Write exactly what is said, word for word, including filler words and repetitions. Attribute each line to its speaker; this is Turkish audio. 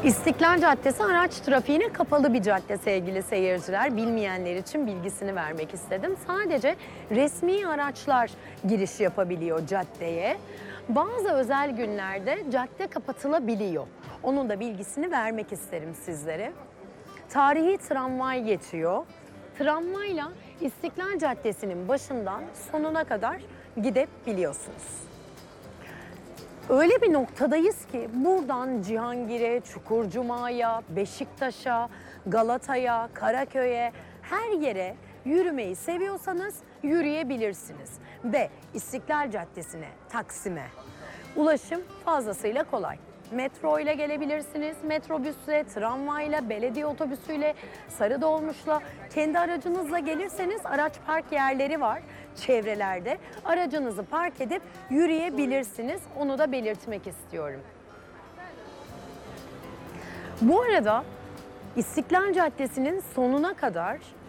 Speaker 1: İstiklal Caddesi araç trafiğine kapalı bir cadde sevgili seyirciler. Bilmeyenler için bilgisini vermek istedim. Sadece resmi araçlar giriş yapabiliyor caddeye. Bazı özel günlerde cadde kapatılabiliyor. Onun da bilgisini vermek isterim sizlere. Tarihi tramvay geçiyor. Tramvayla İstiklal Caddesi'nin başından sonuna kadar gidebiliyorsunuz. Öyle bir noktadayız ki buradan Cihangir'e, Çukurcuma'ya, Beşiktaş'a, Galata'ya, Karaköy'e, her yere yürümeyi seviyorsanız yürüyebilirsiniz. Ve İstiklal Caddesi'ne, Taksim'e ulaşım fazlasıyla kolay. Metro ile gelebilirsiniz, metrobüsle, tramvayla, belediye otobüsüyle, sarı dolmuşla, kendi aracınızla gelirseniz araç park yerleri var çevrelerde. Aracınızı park edip yürüyebilirsiniz. Onu da belirtmek istiyorum. Bu arada İstiklal Caddesi'nin sonuna kadar